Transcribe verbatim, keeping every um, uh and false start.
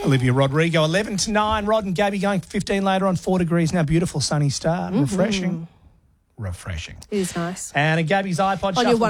Olivia Rodrigo, eleven to nine. Rod and Gabby going fifteen later on, four degrees now. Beautiful sunny start. Mm-hmm. Refreshing. Refreshing. It is nice. And a Gabby's iPod On your Shuffle.